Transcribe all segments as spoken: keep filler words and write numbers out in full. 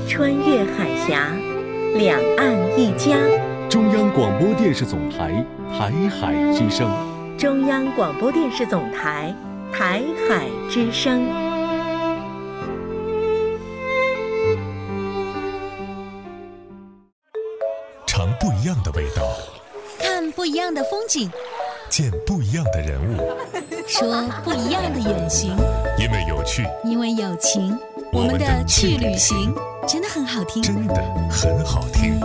穿越海峡，两岸一家。 中央广播电视总台台海之声。 中央广播电视总台台海之声。 尝不一样的味道， 看不一样的风景， 见不一样的人物， 说不一样的远行。 因为有趣， 因为有情，我们的去旅行真的很好听， 真的很好听。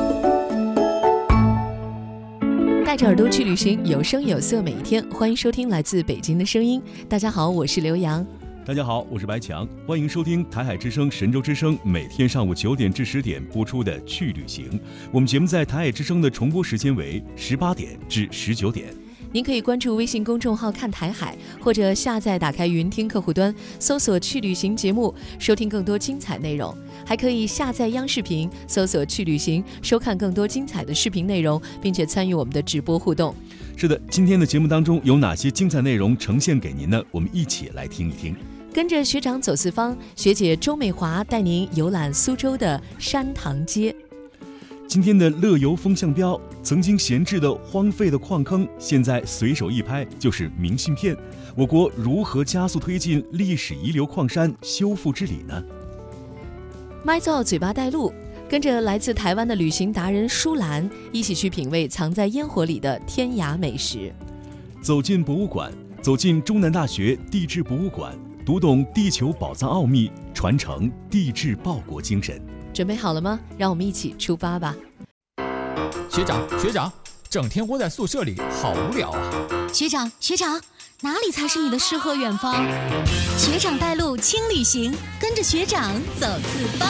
带着耳朵去旅行，有声有色，每一天。欢迎收听来自北京的声音。大家好，我是刘洋。 大家好，我是白强。欢迎收听台海之声、神州之声每天上午九点至十点播出的去旅行。我们节目在台海之声的重播时间为十八点至十九点。 您可以关注微信公众号看台海，或者下载打开云听客户端，搜索去旅行节目，收听更多精彩内容。还可以下载央视频，搜索去旅行，收看更多精彩的视频内容，并且参与我们的直播互动。 是的，今天的节目当中有哪些精彩内容呈现给您呢？我们一起来听一听。 跟着学长走四方，学姐周美华带您游览苏州的山塘街。 今天的乐游风向标，曾经闲置的荒废的矿坑，现在随手一拍就是明信片。我国如何加速推进历史遗留矿山修复治理呢？ 麦造嘴巴带路，跟着来自台湾的旅行达人舒兰一起去品味藏在烟火里的天涯美食。 走进博物馆，走进中南大学地质博物馆，读懂地球宝藏奥秘，传承地质报国精神。 准备好了吗？让我们一起出发吧。 学长学长，整天窝在宿舍里好无聊啊。 学长学长，哪里才是你的诗和远方？学长带路轻旅行，跟着学长走四方。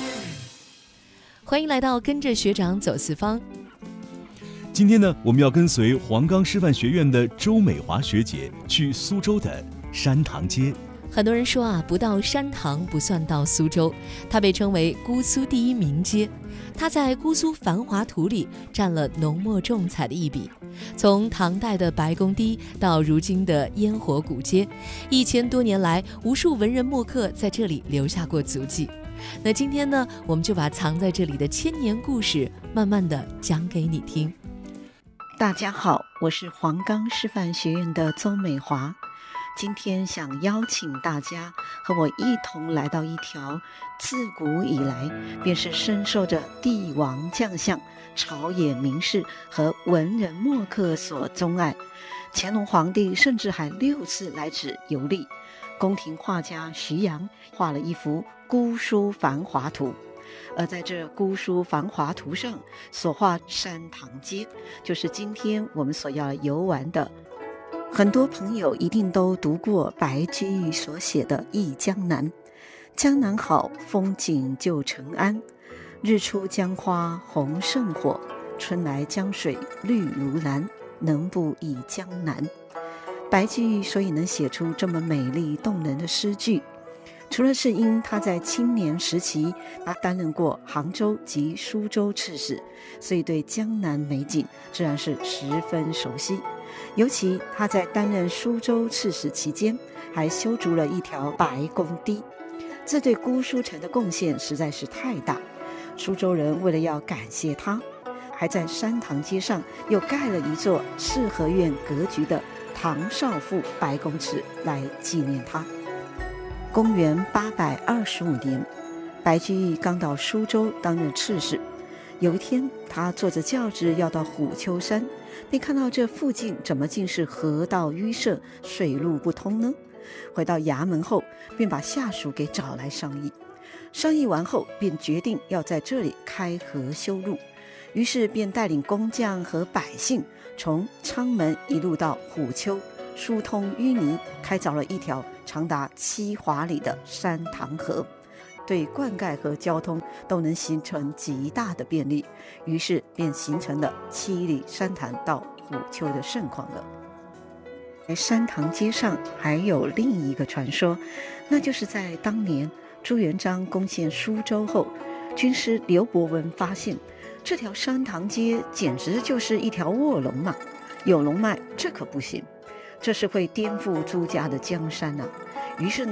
欢迎来到跟着学长走四方。 今天呢，我们要跟随黄冈师范学院的周美华学姐去苏州的山塘街。 很多人说啊，不到山塘不算到苏州。它被称为姑苏第一名街，它在姑苏繁华图里占了浓墨重彩的一笔。从唐代的白宫堤到如今的烟火古街，一千多年来，无数文人墨客在这里留下过足迹。那今天呢，我们就把藏在这里的千年故事，慢慢的讲给你听。 大家好，我是黄冈师范学院的邹美华。今天想邀请大家和我一同来到一条自古以来便是深受着帝王将相、朝野名士和文人墨客所钟爱，乾隆皇帝甚至还六次来此游历。宫廷画家徐阳画了一幅姑苏繁华图，而在这姑苏繁华图上所画山塘街，就是今天我们所要游玩的。很多朋友一定都读过白居易所写的《忆江南》，江南好，风景旧城安。日出江花红胜火，春来江水绿如蓝。能不忆江南？白居易所以能写出这么美丽动人的诗句，除了是因他在青年时期他担任过杭州及苏州刺史，所以对江南美景自然是十分熟悉。尤其他在担任苏州刺史期间，还修筑了一条白宫堤，这对姑苏城的贡献实在是太大。苏州人为了要感谢他，还在山塘街上又盖了一座四合院格局的唐少傅白公祠来纪念他。公元八百二十五年，白居易刚到苏州担任刺史。有一天，他坐着轿子要到虎丘山，便看到这附近怎么竟是河道淤塞，水路不通呢？回到衙门后，便把下属给找来商议。商议完后，便决定要在这里开河修路。于是便带领工匠和百姓，从昌门一路到虎丘，疏通淤泥，开凿了一条长达七华里的山塘河。对灌溉和交通都能形成极大的便利，于是便形成了七里山潭到虎丘的盛况了。在山塘街上还有另一个传说，那就是在当年朱元璋攻陷苏州后，军师刘伯温发现这条山塘街简直就是一条卧龙嘛，有龙脉这可不行，这是会颠覆朱家的江山啊。于是呢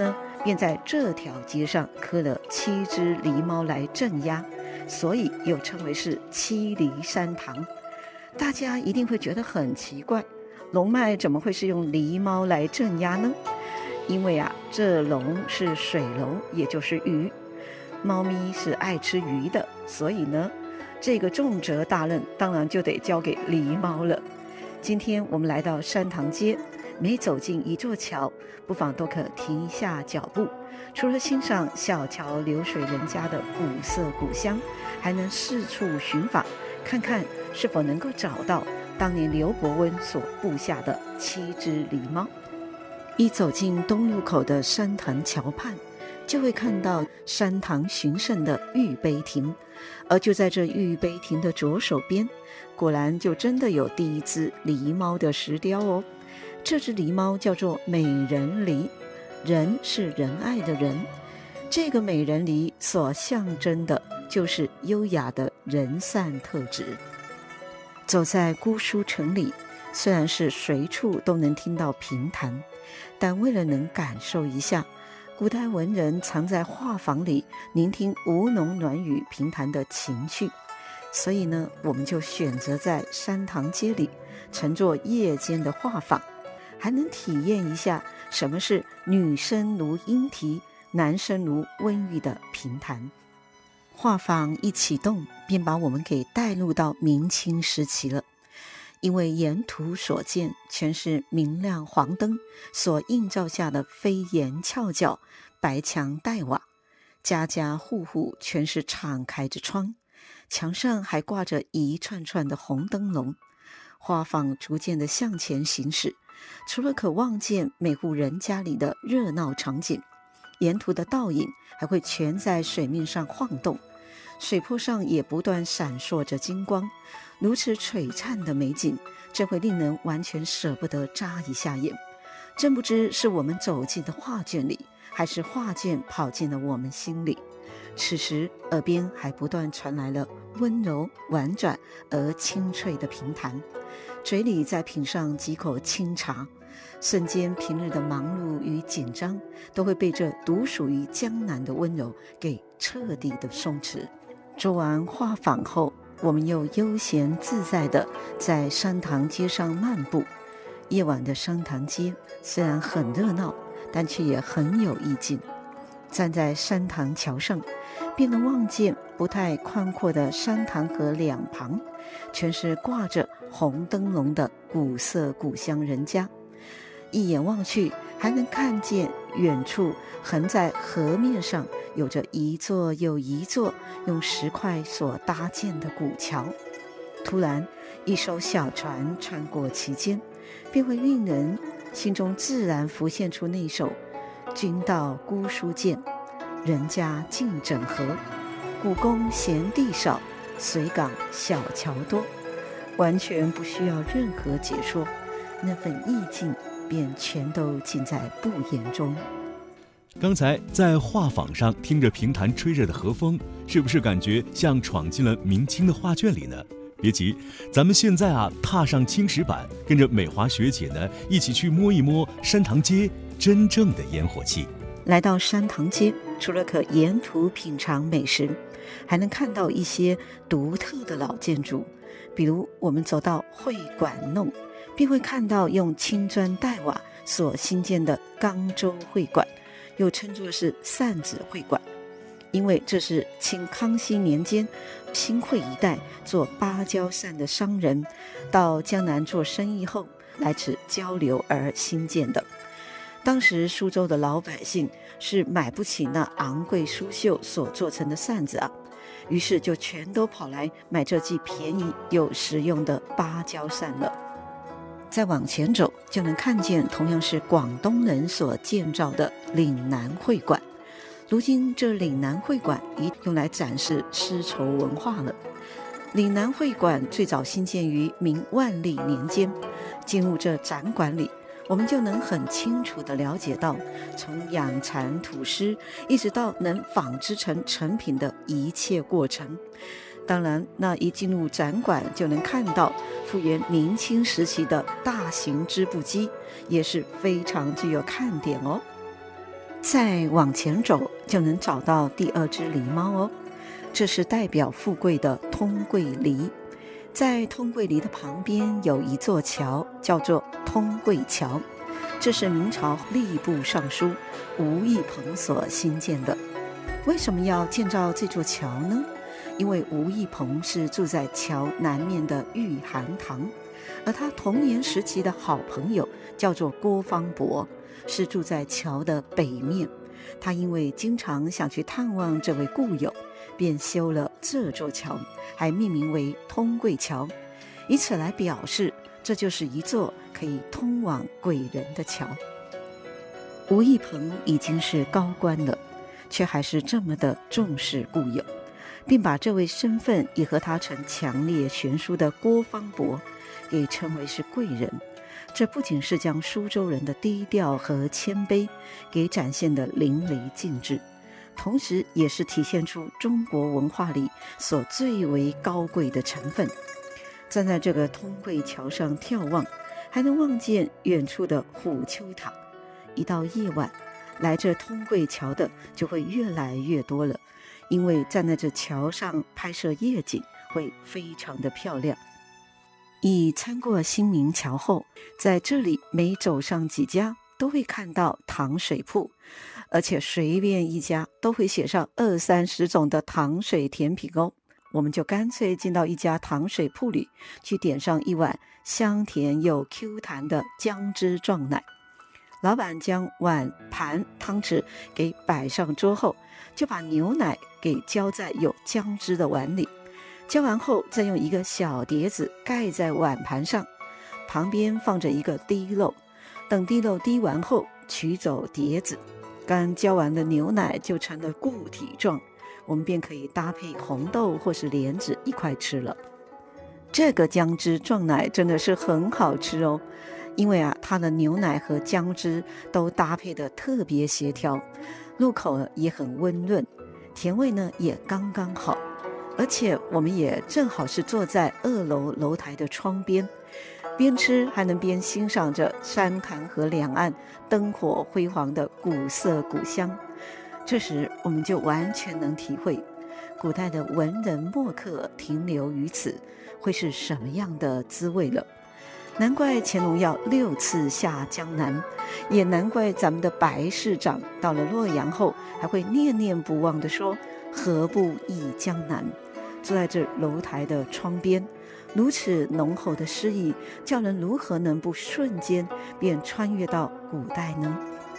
便在这条街上刻了七只狸猫来镇压，所以又称为是七狸山堂。大家一定会觉得很奇怪，龙脉怎么会是用狸猫来镇压呢？因为啊，这龙是水龙，也就是鱼，猫咪是爱吃鱼的，所以呢，这个重责大任当然就得交给狸猫了。今天我们来到山塘街，每走进一座桥，不妨都可停一下脚步，除了欣赏小桥流水人家的古色古香，还能四处寻访，看看是否能够找到当年刘伯温所布下的七只狸猫。一走进东入口的山塘桥畔，就会看到山塘巡胜的玉碑亭，而就在这玉碑亭的左手边，果然就真的有第一只狸猫的石雕哦。这只狸猫叫做美人狸，人是仁爱的人，这个美人狸所象征的就是优雅的人善特质。走在姑苏城里，虽然是随处都能听到评弹，但为了能感受一下古代文人常在画舫里聆听吴侬软语评弹的情趣，所以呢，我们就选择在山塘街里乘坐夜间的画舫，还能体验一下什么是女声如莺啼，男声如温玉的评弹。画舫一启动，便把我们给带入到明清时期了。因为沿途所见全是明亮黄灯所映照下的飞檐翘角、白墙黛瓦，家家户户全是敞开着窗，墙上还挂着一串串的红灯笼。画舫逐渐地向前行驶，除了可望见每户人家里的热闹场景，沿途的倒影还会全在水面上晃动，水波上也不断闪烁着金光。如此璀璨的美景，真会令人完全舍不得眨一下眼。真不知是我们走进的画卷里，还是画卷跑进了我们心里。此时耳边还不断传来了温柔婉转而清脆的评弹，嘴里再品上几口清茶，瞬间平日的忙碌与紧张都会被这独属于江南的温柔给彻底的松弛。做完画舫后，我们又悠闲自在地在山塘街上漫步。夜晚的山塘街虽然很热闹，但却也很有意境。站在山塘桥上，便能望见不太宽阔的山塘河两旁，全是挂着红灯笼的古色古香人家。一眼望去，还能看见远处横在河面上有着一座又一座用石块所搭建的古桥。突然一艘小船穿过其间，便会令人心中自然浮现出那首君到姑苏见，人家尽整合，古宫闲地少，水港小桥多。完全不需要任何解说，那份意境便全都尽在不言中。 刚才在画舫上听着评弹吹着的和风，是不是感觉像闯进了明清的画卷里呢？别急，咱们现在啊踏上青石板，跟着美华学姐呢一起去摸一摸山塘街真正的烟火气。 来到山塘街，除了可沿途品尝美食，还能看到一些独特的老建筑。比如我们走到会馆弄，便会看到用青砖黛瓦所兴建的冈州会馆，又称作是扇子会馆，因为这是清康熙年间新会一带做芭蕉扇的商人到江南做生意后来此交流而兴建的。当时苏州的老百姓是买不起那昂贵苏绣所做成的扇子啊，于是就全都跑来买这既便宜又实用的芭蕉扇了。再往前走，就能看见同样是广东人所建造的岭南会馆。如今这岭南会馆已用来展示丝绸文化了。岭南会馆最早兴建于明万历年间，进入这展馆里，我们就能很清楚地了解到从养蚕吐丝一直到能纺织成成品的一切过程。当然，那一进入展馆就能看到复原明清时期的大型织布机，也是非常具有看点哦。 再往前走就能找到第二只狸猫哦，这是代表富贵的通贵梨。在通贵梨的旁边有一座桥，叫做通贵桥，这是明朝吏部尚书吴义朋所兴建的。为什么要建造这座桥呢？因为吴义朋是住在桥南面的玉涵堂，而他童年时期的好朋友叫做郭方伯，是住在桥的北面。他因为经常想去探望这位故友，便修了这座桥，还命名为通贵桥，以此来表示这就是一座可以通往贵人的桥。吴义朋已经是高官了，却还是这么的重视故友，并把这位身份也和他曾强烈悬殊的郭方伯给称为是贵人。这不仅是将苏州人的低调和谦卑给展现得淋漓尽致，同时也是体现出中国文化里所最为高贵的成分。站在这个通贵桥上眺望，还能望见远处的虎丘塔。一到夜晚，来这通贵桥的就会越来越多了，因为站在这桥上拍摄夜景会非常的漂亮。一穿过新民桥后，在这里每走上几家都会看到糖水铺，而且随便一家都会写上二三十种的糖水甜品哦。我们就干脆进到一家糖水铺里去点上一碗香甜又 Q 弹的姜汁撞奶。老板将碗盘汤匙给摆上桌后，就把牛奶给浇在有姜汁的碗里，浇完后再用一个小碟子盖在碗盘上，旁边放着一个滴漏，等滴漏滴完后取走碟子，刚浇完的牛奶就成了固体状，我们便可以搭配红豆或是莲子一块吃了。这个姜汁撞奶真的是很好吃哦，因为啊，它的牛奶和姜汁都搭配的特别协调，入口也很温润，甜味呢也刚刚好。而且我们也正好是坐在二楼楼台的窗边，边吃还能边欣赏着山潭河两岸灯火辉煌的古色古香。这时我们就完全能体会古代的文人墨客停留于此会是什么样的滋味了。难怪乾隆要六次下江南，也难怪咱们的白市长到了洛阳后还会念念不忘地说何不忆江南。坐在这楼台的窗边，如此浓厚的诗意，叫人如何能不瞬间便穿越到古代呢？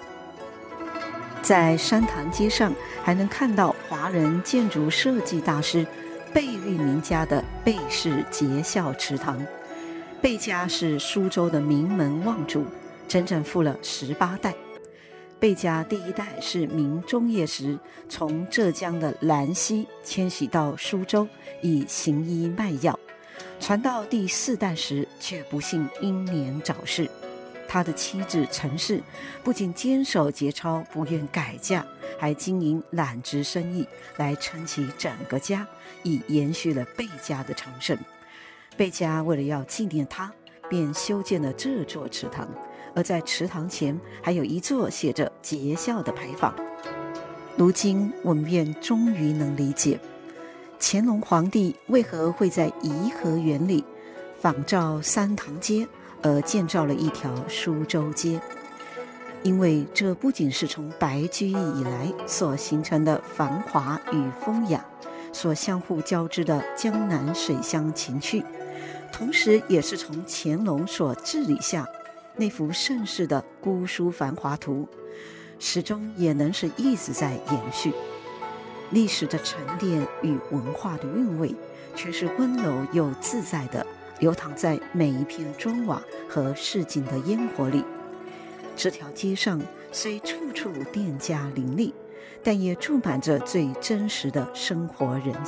在山塘街上还能看到华人建筑设计大师贝聿铭家的贝氏节孝祠堂。贝家是苏州的名门望族，整整富了十八代。贝家第一代是明中叶时从浙江的兰溪迁徙到苏州，以行医卖药。传到第四代时，却不幸英年早逝。他的妻子陈氏不仅坚守节操，不愿改嫁，还经营揽职生意来撑起整个家，以延续了贝家的昌盛。贝家为了要纪念他，便修建了这座祠堂，而在祠堂前还有一座写着节孝的牌坊。如今我们便终于能理解乾隆皇帝为何会在颐和园里仿照三堂街而建造了一条苏州街，因为这不仅是从白居易以来所形成的繁华与风雅所相互交织的江南水乡情趣，同时也是从乾隆所治理下那幅盛世的姑苏繁华图，始终也能是一直在延续。历史的沉淀与文化的韵味，却是温柔又自在的流淌在每一片砖瓦和市井的烟火里。这条街上虽处处店家林立，但也注满着最真实的生活人